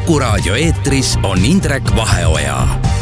Kuku raadio eetris on Indrek Vaheoja.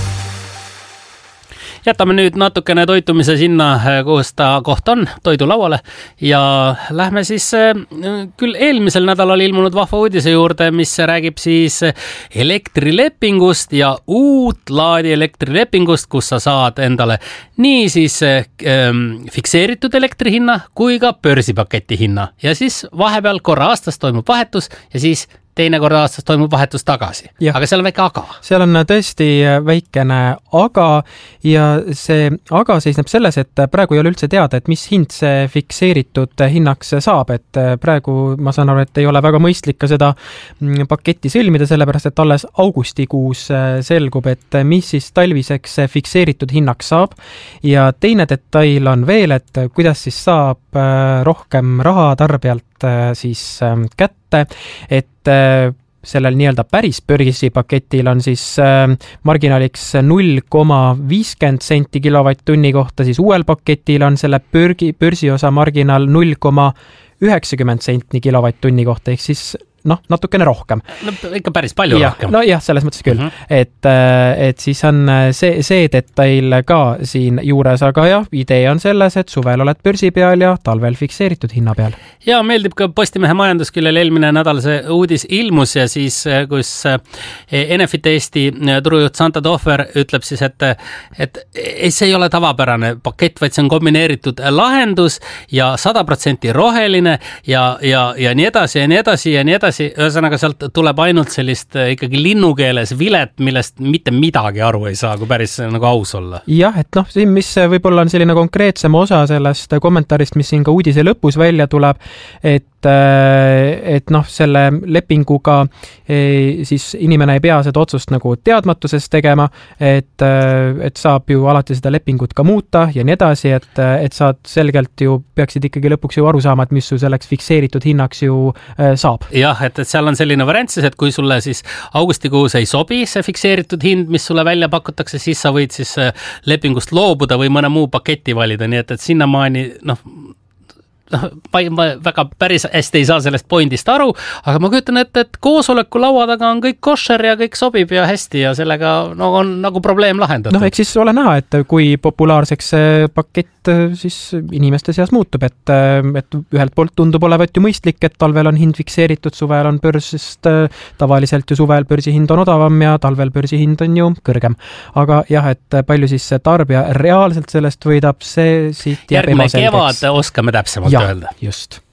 Jätame nüüd natukene toitumise sinna, kus ta koht on, toidulauale, ja lähme siis küll eelmisel nädalal ilmunud vahva uudise juurde, mis räägib siis elektrilepingust ja uut laadi elektrilepingust, kus sa saad endale nii siis fikseeritud elektrihinna kui ka börsipaketi hinna. Ja siis vahepeal korra aastas toimub vahetus ja siis teine kord aastas toimub vahetus tagasi. Ja. Aga seal on väike aga. Seal on tõesti väikene aga ja see aga seisneb selles, et praegu ei ole üldse teada, et mis hind see fikseeritud hinnaks saab, et praegu ma saan aru, et ei ole väga mõistlik ka seda paketti sõlmida, sellepärast et alles augustikuus selgub, et mis siis talviseks fikseeritud hinnaks saab ja teine detail on veel, et kuidas siis saab rohkem raha tarbijalt siis kätte, et sellel nii-öelda päris börsipaketil on siis marginaaliks 0,50 senti kilovatt-tunni kohta, siis uuel paketil on selle börsiosa marginaal 0,90 senti kilovatt-tunni kohta, ehk siis natukene rohkem. No, ikka päris palju rohkem. No jah, selles mõttes küll. Et siis on see detail ka siin juures, aga jah, idee on selles, et suvel oled börsi peal ja talvel fikseeritud hinna peal. Ja meeldib ka Postimehe majandusküljel eelmine nädal see uudis ilmus ja siis, kus Enefit Eesti turujuht Santa Tohver ütleb siis, et see ei ole tavapärane pakett, vaid see on kombineeritud lahendus ja 100% roheline ja nii edasi ja nii edasi ja nii edasi. Ühesõnaga sealt tuleb ainult sellist ikkagi linnukeeles vilet, millest mitte midagi aru ei saa, kui päris nagu aus olla. Jah, et siin mis võib-olla on selline konkreetsem osa sellest kommentaarist, mis siin ka uudise lõpus välja tuleb, et selle lepinguga siis inimene ei pea seda otsust nagu teadmatuses tegema, et saab ju alati seda lepingut ka muuta ja nii edasi, et saad selgelt ju peaksid ikkagi lõpuks ju aru saama, et mis su selleks fikseeritud hinnaks ju saab. Jah, et seal on selline variant siis, et kui sulle siis augustikuus ei sobi see fikseeritud hind, mis sulle välja pakutakse, siis sa võid siis lepingust loobuda või mõne muu paketi valida, nii et sinnamaani ma väga päris hästi ei saa sellest pointist aru, aga ma kujutan, et koosoleku laua taga on kõik košer ja kõik sobib ja hästi ja sellega on nagu probleem lahendatud. Eks siis ole näha, et kui populaarseks see pakett siis inimeste seas muutub, et ühelt poolt tundub olevat ju mõistlik, et talvel on hind fikseeritud, suvel on börs, sest tavaliselt ju suvel börsihind on odavam ja talvel börsihind on ju kõrgem. Aga jah, et palju siis tarbija reaalselt sellest võidab, see siit jääb järgmine kevad oskame täpsemalt öelda. Just.